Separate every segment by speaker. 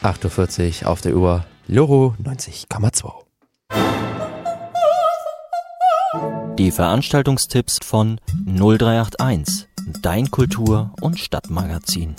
Speaker 1: 8:40 Uhr auf der Uhr, Loro 90,2.
Speaker 2: Die Veranstaltungstipps von 0381, dein Kultur- und Stadtmagazin.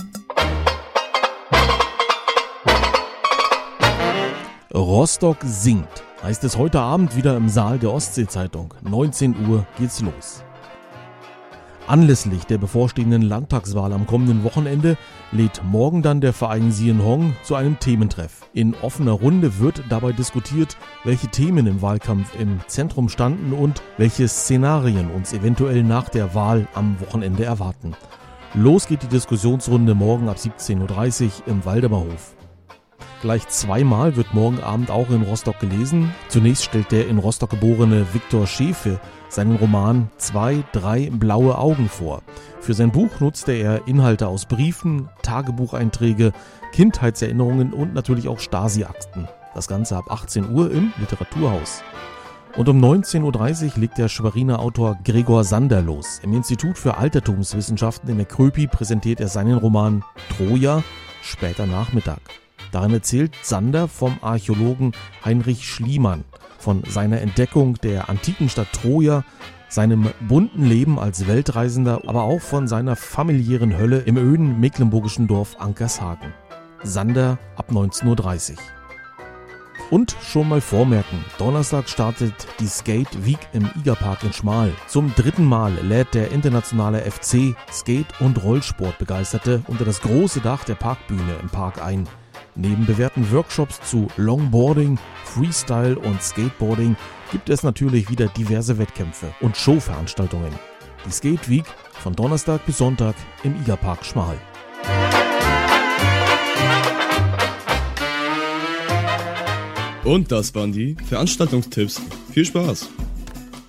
Speaker 3: Rostock singt, heißt es heute Abend wieder im Saal der Ostsee-Zeitung. 19 Uhr geht's los. Anlässlich der bevorstehenden Landtagswahl am kommenden Wochenende lädt morgen dann der Verein Sien Hong zu einem Thementreff. In offener Runde wird dabei diskutiert, welche Themen im Wahlkampf im Zentrum standen und welche Szenarien uns eventuell nach der Wahl am Wochenende erwarten. Los geht die Diskussionsrunde morgen ab 17:30 Uhr im Waldemarhof. Gleich zweimal wird morgen Abend auch in Rostock gelesen. Zunächst stellt der in Rostock geborene Viktor Schefe seinen Roman 2, 3 blaue Augen vor. Für sein Buch nutzte er Inhalte aus Briefen, Tagebucheinträge, Kindheitserinnerungen und natürlich auch Stasi-Akten. Das Ganze ab 18 Uhr im Literaturhaus. Und um 19:30 Uhr legt der Schweriner Autor Gregor Sander los. Im Institut für Altertumswissenschaften in der Kröpi präsentiert er seinen Roman Troja, später Nachmittag. Darin erzählt Sander vom Archäologen Heinrich Schliemann, von seiner Entdeckung der antiken Stadt Troja, seinem bunten Leben als Weltreisender, aber auch von seiner familiären Hölle im öden mecklenburgischen Dorf Ankershagen. Sander ab 19:30 Uhr. Und schon mal vormerken, Donnerstag startet die Skate Week im Igerpark in Schmal. Zum 3. Mal lädt der internationale FC Skate- und Rollsportbegeisterte unter das große Dach der Parkbühne im Park ein. Neben bewährten Workshops zu Longboarding, Freestyle und Skateboarding gibt es natürlich wieder diverse Wettkämpfe und Showveranstaltungen. Die Skate Week von Donnerstag bis Sonntag im Igerpark Schmal.
Speaker 4: Und das waren die Veranstaltungstipps. Viel Spaß!